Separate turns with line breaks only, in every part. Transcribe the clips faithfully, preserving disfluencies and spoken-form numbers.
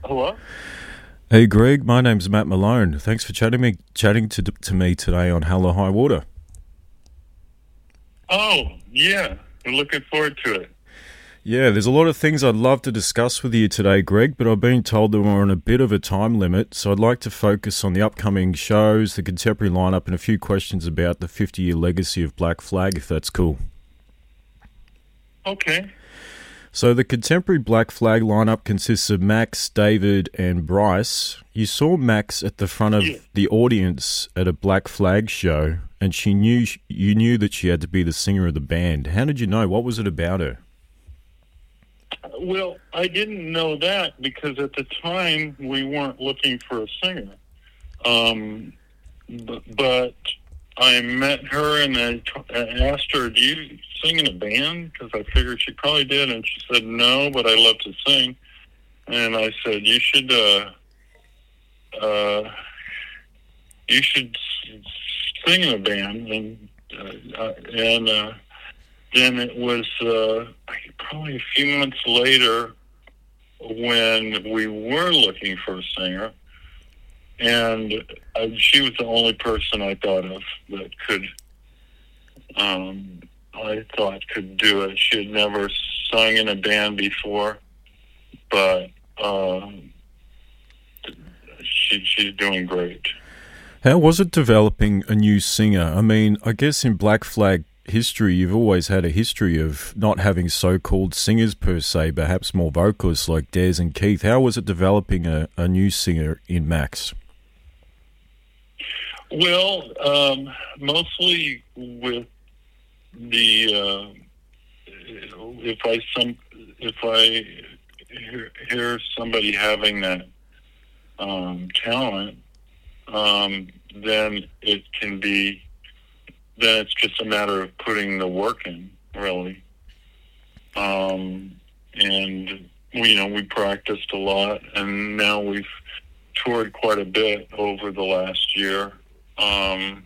Hello?
Hey Greg, my name's Matt Malone. Thanks for chatting me chatting to to me today on Hello High Water.
Oh, yeah. I'm looking forward to it.
Yeah, there's a lot of things I'd love to discuss with you today, Greg, but I've been told that we're on a bit of a time limit, so I'd like to focus on the upcoming shows, the contemporary lineup, and a few questions about the fifty-year legacy of Black Flag, if that's cool.
Okay.
So the contemporary Black Flag lineup consists of Max, David, and Bryce. You saw Max at the front of
Yeah.
the audience at a Black Flag show, and she knew you knew that she had to be the singer of the band. How did you know? What was it about her?
Well, I didn't know that because at the time we weren't looking for a singer. Um, but, but I met her and I, t- I asked her, do you sing in a band? Because I figured she probably did. And she said, no, but I love to sing. And I said, you should, uh, uh, you should s- sing in a band. And, uh, uh, and, uh, then it was, uh, probably a few months later when we were looking for a singer, and uh, she was the only person I thought of that could, um, I thought could do it. She had never sung in a band before, but um, she, she's doing great.
How was it developing a new singer? I mean, I guess in Black Flag history, you've always had a history of not having so-called singers per se, perhaps more vocalists like Des and Keith. How was it developing a, a new singer in Max?
Well, um, mostly with the uh, if I some if I hear, hear somebody having that um, talent, um, then it can be. Then it's just a matter of putting the work in, really. Um, and we, you know, we practiced a lot, and now we've toured quite a bit over the last year. Um,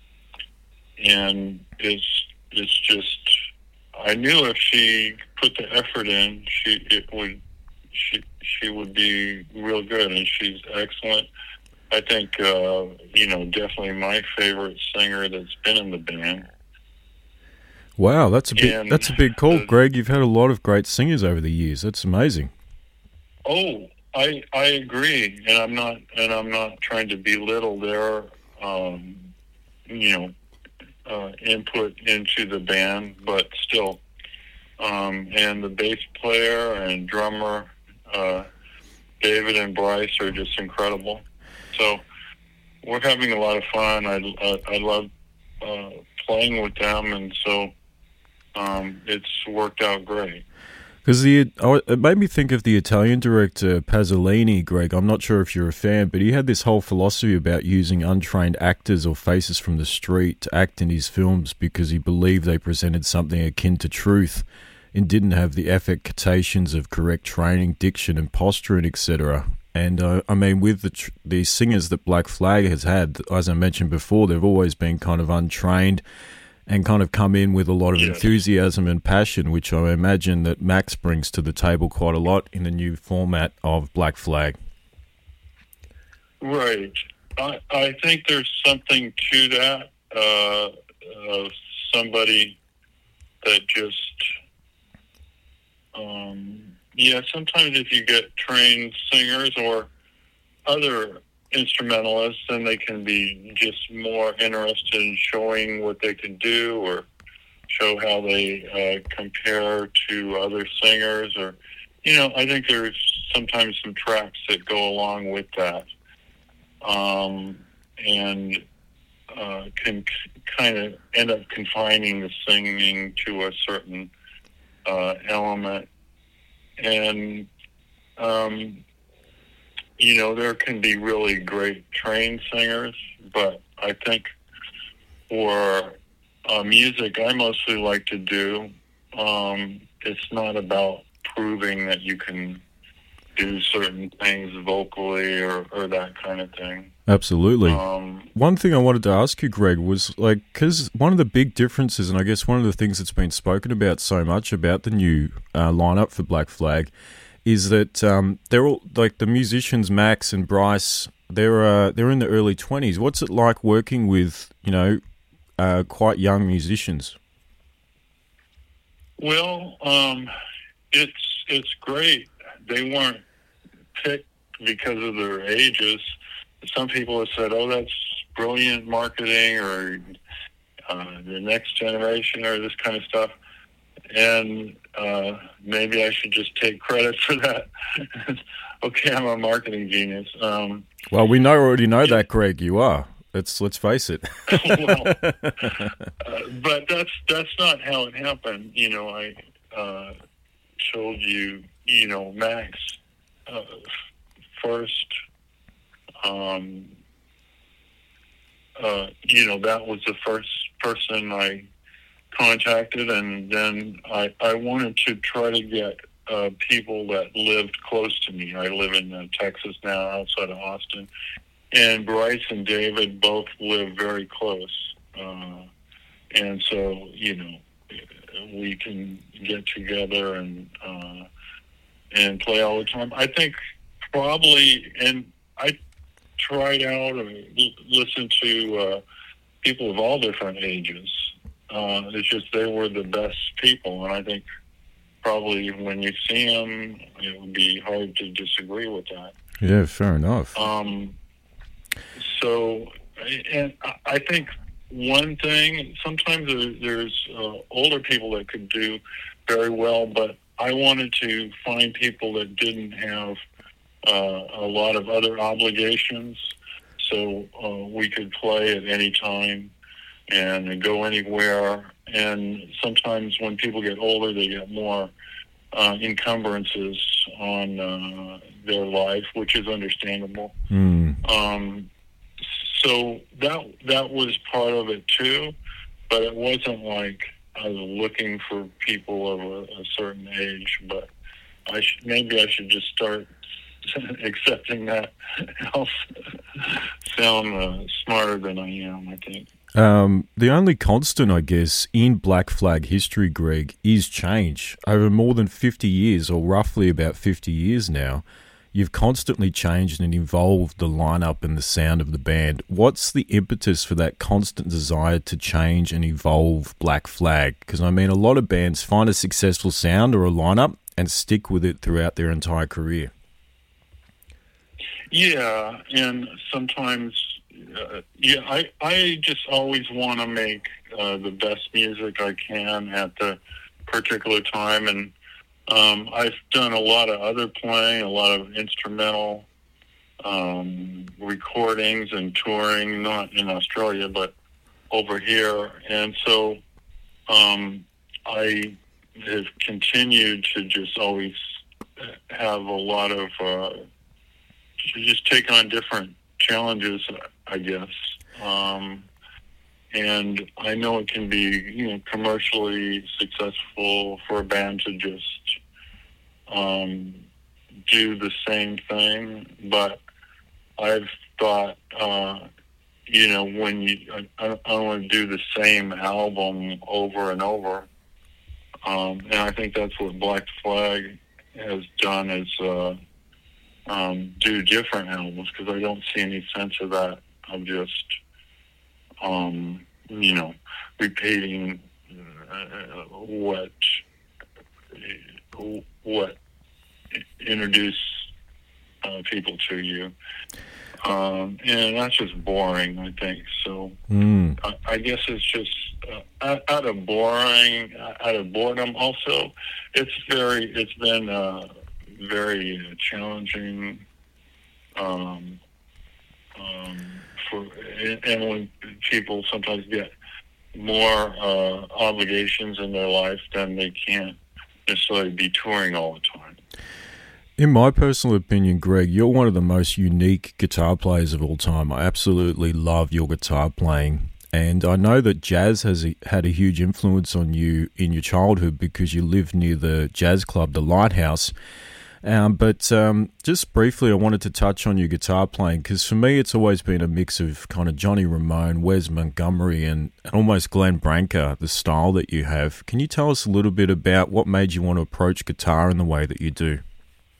and it's it's just, I knew if she put the effort in, she it would she she would be real good, and she's excellent. I think, uh, you know, definitely my favorite singer that's been in the band.
Wow, that's a big
And
that's a big call,
the,
Greg. You've had a lot of great singers over the years. That's amazing.
Oh, I I agree, and I'm not and I'm not trying to belittle their, um, you know, uh, input into the band, but still, um, and the bass player and drummer, uh, David and Bryce are just incredible. So we're having a lot of fun. I, I, I love uh, playing with them, and so um, it's worked out great.
Because the oh, it made me think of the Italian director Pasolini, Greg. I'm not sure if you're a fan, but he had this whole philosophy about using untrained actors or faces from the street to act in his films because he believed they presented something akin to truth and didn't have the affectations of correct training, diction, and posturing, et cetera. And uh, I mean, with the tr- the singers that Black Flag has had, as I mentioned before, they've always been kind of untrained and kind of come in with a lot of
Yes.
enthusiasm and passion, which I imagine that Max brings to the table quite a lot in the new format of Black Flag.
Right. I, I think there's something to that. Uh, of somebody that just, um, yeah, sometimes if you get trained singers or other instrumentalists, then they can be just more interested in showing what they can do or show how they uh, compare to other singers. Or, you know, I think there's sometimes some tracks that go along with that. Um, and uh, can c- kind of end up confining the singing to a certain uh, element. And, um, you know, there can be really great trained singers, but I think for uh, music I mostly like to do, um, it's not about proving that you can do certain things vocally or, or that kind of thing.
Absolutely.
Um,
One thing I wanted to ask you, Greg, was like, because one of the big differences, and I guess one of the things that's been spoken about so much about the new uh, lineup for Black Flag, is that um, they're all like the musicians, Max and Bryce. They're uh, they're in the early twenties. What's it like working with you know uh, quite young musicians?
Well, um, it's it's great. They weren't picked because of their ages. Some people have said, "Oh, that's brilliant marketing," or uh, the next generation, or this kind of stuff. And uh, maybe I should just take credit for that. Okay, I'm a marketing genius. Um,
well, we know already know that, Greg. You are. Let's let's face it.
well, uh, but that's that's not how it happened. You know, I uh, told you. You know, Max uh, first. Um, uh, you know, that was the first person I contacted, and then I, I wanted to try to get uh, people that lived close to me. I live in uh, Texas now, outside of Austin, and Bryce and David both live very close, uh, and so you know we can get together and uh, and play all the time. I think probably, and I tried out and listened to uh, people of all different ages. Uh, it's just they were the best people, and I think probably when you see them, it would be hard to disagree with that.
Yeah, fair enough.
Um, so, and I think one thing, sometimes there, there's uh, older people that could do very well, but I wanted to find people that didn't have uh, a lot of other obligations, so uh, we could play at any time and go anywhere. And sometimes when people get older, they get more uh, encumbrances on uh, their life, which is understandable.
Mm.
Um, so that that was part of it too, but it wasn't like I was looking for people of a, a certain age. But I should, maybe I should just start accepting that. I'll sound uh, smarter than I am, I think.
Um, the only constant, I guess, in Black Flag history, Greg, is change. Over more than fifty years, or roughly about fifty years now, you've constantly changed and evolved the lineup and the sound of the band. What's the impetus for that constant desire to change and evolve Black Flag? Because, I mean, a lot of bands find a successful sound or a lineup and stick with it throughout their entire career.
Yeah, and sometimes... Uh, yeah, I, I just always want to make uh, the best music I can at the particular time, and um, I've done a lot of other playing, a lot of instrumental um, recordings and touring, not in Australia, but over here, and so um, I have continued to just always have a lot of, uh, to just take on different challenges, I guess. Um, and I know it can be, you know, commercially successful for a band to just um, do the same thing. But I've thought, uh, you know, when you, I, I don't want to do the same album over and over. Um, and I think that's what Black Flag has done, is uh, Um, do different albums, because I don't see any sense of that, of just, um, you know, repeating uh, what what introduced uh, people to you. Um, and that's just boring, I think. So
mm.
I, I guess it's just uh, out, out of boring, out of boredom. Also, it's very, it's been uh, very uh, challenging um, um, for, and when people sometimes get more uh, obligations in their life, then they can't necessarily be touring all the time.
In my personal opinion, Greg, you're one of the most unique guitar players of all time. I absolutely love your guitar playing. And I know that jazz has a, had a huge influence on you in your childhood because you lived near the jazz club, the Lighthouse. Um, but um, just briefly, I wanted to touch on your guitar playing, because for me, it's always been a mix of kind of Johnny Ramone, Wes Montgomery, and almost Glenn Branca, the style that you have. Can you tell us a little bit about what made you want to approach guitar in the way that you do?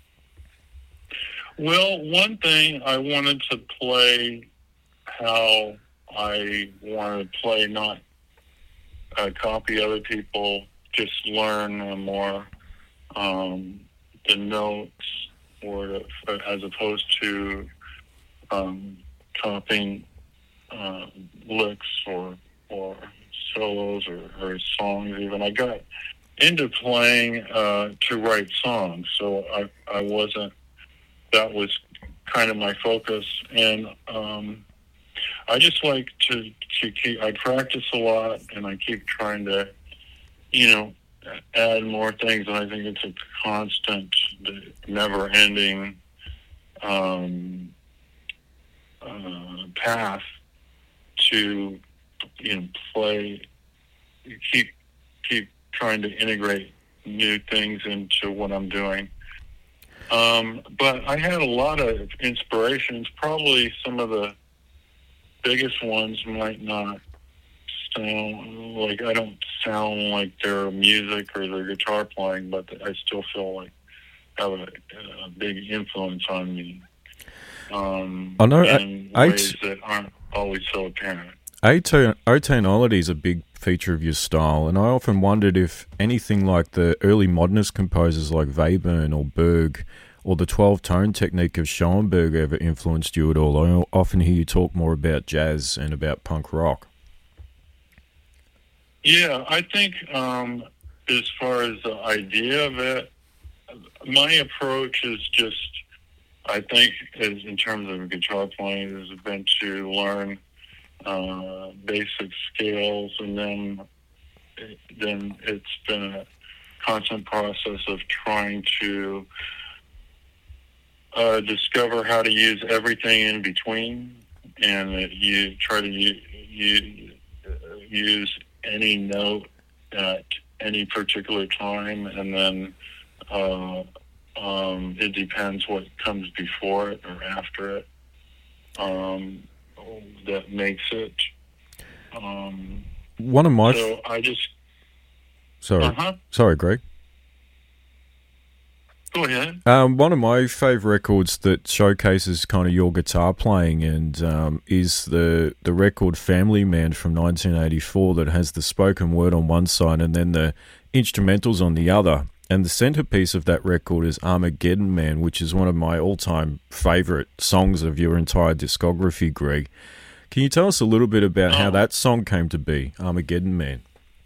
Well, one thing I wanted to play how I wanted to play, not uh, copy other people, just learn uh, more um, the notes, or the, as opposed to um, copying uh, licks or or solos or, or songs. Even I got into playing uh, to write songs, so I I wasn't. That was kind of my focus, and um, I just like to to keep. I practice a lot, and I keep trying to, you know, add more things. And I think it's a constant, never-ending um, uh, path to, you know, play. Keep keep trying to integrate new things into what I'm doing. Um, but I had a lot of inspirations. Probably some of the biggest ones might not sound like, I don't sound like their music or their guitar playing, but I still feel like have a, a big influence on me. Um,
I know
in
I,
ways I, that aren't always so apparent.
Atonality is a big feature of your style, and I often wondered if anything like the early modernist composers like Webern or Berg or the twelve-tone technique of Schoenberg ever influenced you at all. I often hear you talk more about jazz and about punk rock.
Yeah, I think um, as far as the idea of it, my approach is just, I think, is in terms of guitar playing, has been to learn uh, basic scales, and then then it's been a constant process of trying to uh, discover how to use everything in between, and that you try to u- u- use any note at any particular time, and then uh, um, it depends what comes before it or after it. Um, that makes it. Um,
One of my
so I just.
Sorry,
uh-huh.
sorry, Greg.
Go ahead.
Um, one of my favourite records that showcases kind of your guitar playing and um, is the the record Family Man from nineteen eighty-four that has the spoken word on one side and then the instrumentals on the other. And the centerpiece of that record is Armageddon Man, which is one of my all-time favourite songs of your entire discography, Greg. Can you tell us a little bit about oh. how that song came to be, Armageddon Man?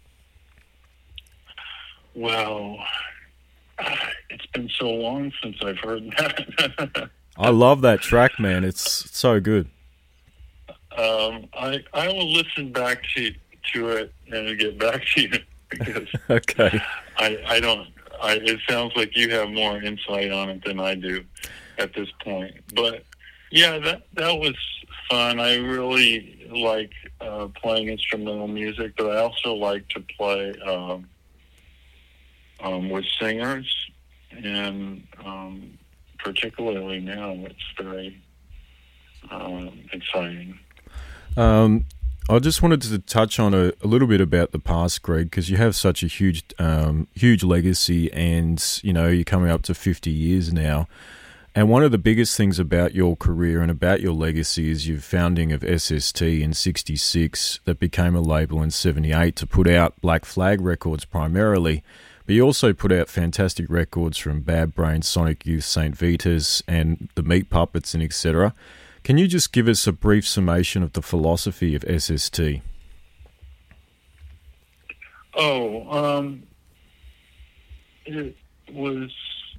Well, it's been so long since I've heard that.
I love that track, man. It's so good.
Um, I I will listen back to to it and get back to you because
okay.
I I don't. I, it sounds like you have more insight on it than I do at this point. But yeah, that that was fun. I really like uh, playing instrumental music, but I also like to play um, um, with singers, and um, particularly now, it's very um, exciting.
Um, I just wanted to touch on a, a little bit about the past, Greg, because you have such a huge, um, huge legacy, and you know you're coming up to fifty years now. And one of the biggest things about your career and about your legacy is your founding of S S T in sixty-six, that became a label in seventy-eight to put out Black Flag Records primarily. But you also put out fantastic records from Bad Brains, Sonic Youth, Saint Vitas, and the Meat Puppets, and et cetera. Can you just give us a brief summation of the philosophy of S S T?
Oh, um, it was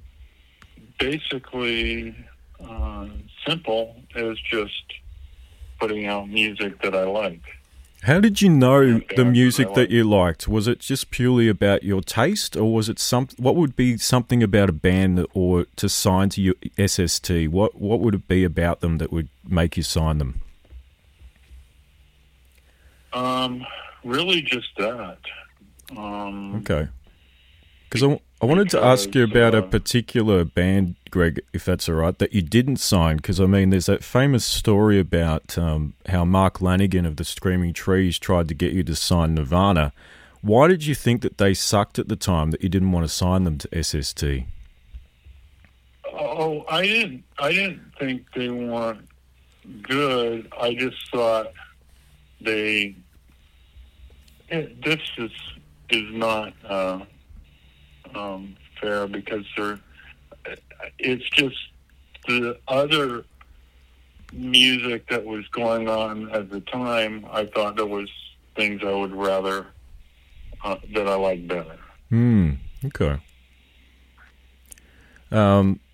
basically uh, simple. It was just putting out music that I like.
How did you know the music that you liked? Was it just purely about your taste, or was it some? What would be something about a band that, or to sign to your S S T? What what would it be about them that would make you sign them?
Um, really, just that. Um,
okay. Because I, I wanted because, to ask you about uh, a particular band, Greg, if that's all right, that you didn't sign. Because, I mean, there's that famous story about um, how Mark Lanigan of the Screaming Trees tried to get you to sign Nirvana. Why did you think that they sucked at the time, that you didn't want to sign them to S S T?
Oh, I didn't. I didn't think they weren't good. I just thought they. It, this is is not uh, um, fair because they're. It's just the other music that was going on at the time. I thought there was things I would rather uh, that I like better.
Hmm. Okay. Um.